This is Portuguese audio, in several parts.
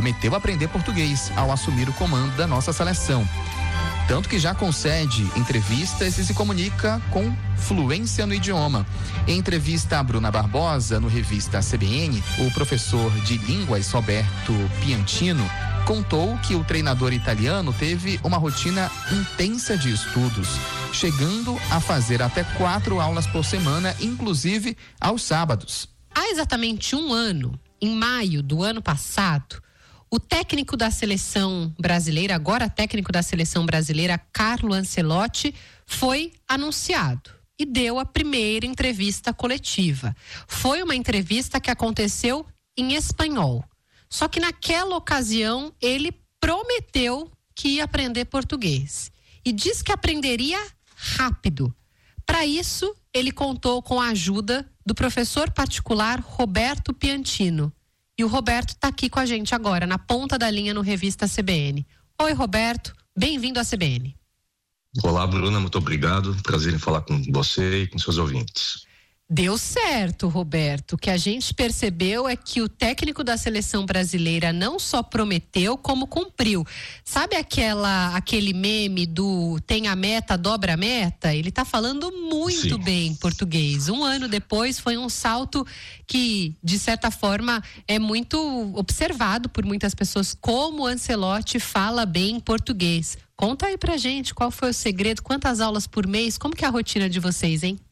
prometeu aprender português ao assumir o comando da nossa seleção. Tanto que já concede entrevistas e se comunica com fluência no idioma. Em entrevista a Bruna Barbosa, no Revista CBN, o professor de línguas Roberto Piantino contou que o treinador italiano teve uma rotina intensa de estudos, chegando a fazer até 4 aulas por semana, inclusive aos sábados. Há exatamente um ano, em maio do ano passado, o técnico da seleção brasileira, agora técnico da seleção brasileira, Carlo Ancelotti, foi anunciado e deu a primeira entrevista coletiva. Foi uma entrevista que aconteceu em espanhol. Só que naquela ocasião ele prometeu que ia aprender português e disse que aprenderia rápido. Para isso, ele contou com a ajuda do professor particular Roberto Piantino. E o Roberto está aqui com a gente agora, na ponta da linha no Revista CBN. Oi, Roberto, bem-vindo à CBN. Olá, Bruna, muito obrigado. Prazer em falar com você e com seus ouvintes. Deu certo, Roberto. O que a gente percebeu é que o técnico da seleção brasileira não só prometeu, como cumpriu. Sabe aquele meme do tem a meta, dobra a meta? Ele tá falando muito bem português. Um ano depois foi um salto que, de certa forma, é muito observado por muitas pessoas, como o Ancelotti fala bem português. Conta aí pra gente qual foi o segredo, quantas aulas por mês, como que é a rotina de vocês, hein?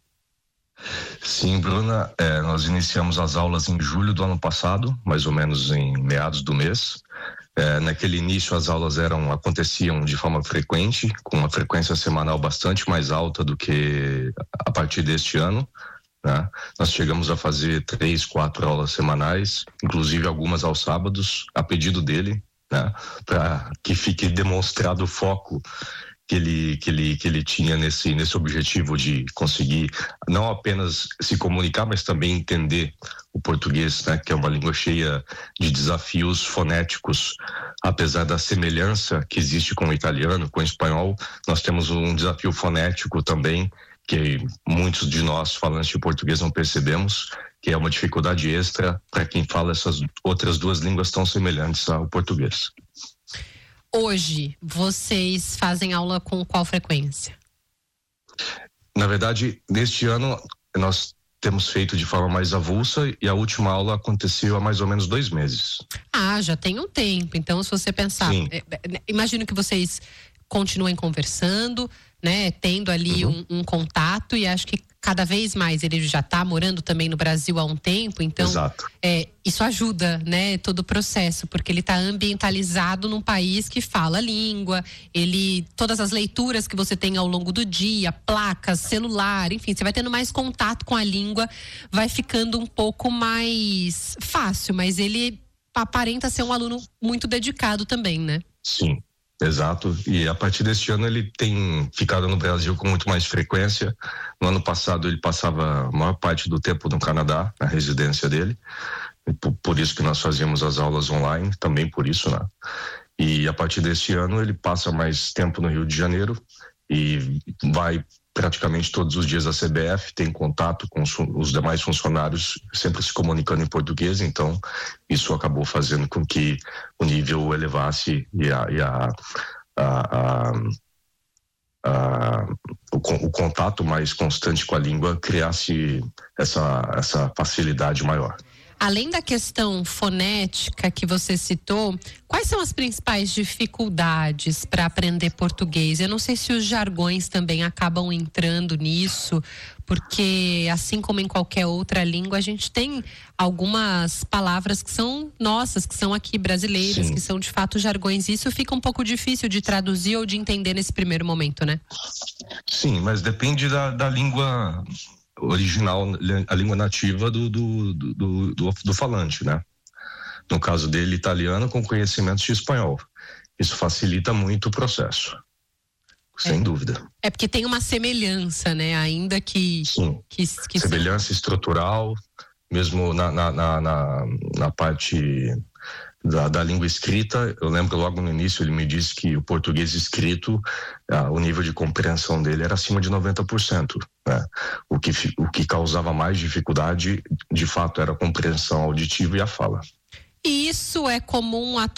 Sim, Bruna, nós iniciamos as aulas em julho do ano passado, mais ou menos em meados do mês. Naquele início as aulas aconteciam de forma frequente, com uma frequência semanal bastante mais alta do que a partir deste ano, né? Nós chegamos a fazer 3, 4 aulas semanais, inclusive algumas aos sábados, a pedido dele, né? Para que fique demonstrado o foco que ele tinha nesse objetivo de conseguir não apenas se comunicar, mas também entender o português, né, que é uma língua cheia de desafios fonéticos. Apesar da semelhança que existe com o italiano, com o espanhol, nós temos um desafio fonético também, que muitos de nós falantes de português não percebemos, que é uma dificuldade extra para quem fala essas outras duas línguas tão semelhantes ao português. Hoje, vocês fazem aula com qual frequência? Na verdade, neste ano, nós temos feito de forma mais avulsa e a última aula aconteceu há mais ou menos 2 meses. Ah, já tem um tempo. Então, se você pensar, imagino que vocês continuem conversando, né? Tendo ali um contato, e acho que cada vez mais ele já está morando também no Brasil há um tempo, então isso ajuda, né, todo o processo, porque ele está ambientalizado num país que fala a língua, todas as leituras que você tem ao longo do dia, placas, celular, enfim, você vai tendo mais contato com a língua, vai ficando um pouco mais fácil, mas ele aparenta ser um aluno muito dedicado também, né? Sim. Exato, e a partir deste ano ele tem ficado no Brasil com muito mais frequência. No ano passado ele passava a maior parte do tempo no Canadá, na residência dele, por isso que nós fazíamos as aulas online, também por isso, né? E a partir deste ano ele passa mais tempo no Rio de Janeiro e vai praticamente todos os dias à CBF, tem contato com os demais funcionários, sempre se comunicando em português, então isso acabou fazendo com que o nível elevasse e o contato mais constante com a língua criasse essa facilidade maior. Além da questão fonética que você citou, quais são as principais dificuldades para aprender português? Eu não sei se os jargões também acabam entrando nisso, porque assim como em qualquer outra língua, a gente tem algumas palavras que são nossas, que são aqui brasileiras, que são de fato jargões. Isso fica um pouco difícil de traduzir ou de entender nesse primeiro momento, né? Sim, mas depende da língua original, a língua nativa do falante, né? No caso dele, italiano com conhecimentos de espanhol. Isso facilita muito o processo, sem dúvida. É porque tem uma semelhança, né? Ainda que... Sim, semelhança estrutural, mesmo na parte da língua escrita. Eu lembro logo no início ele me disse que o português escrito, o nível de compreensão dele era acima de 90%, né? O que causava mais dificuldade, de fato, era a compreensão auditiva e a fala. E isso é comum